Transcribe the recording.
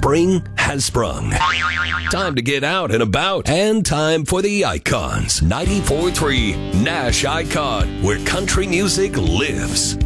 Spring has sprung. Time to get out and about, and time for the Icons. 94.3 Nash Icon, where country music lives.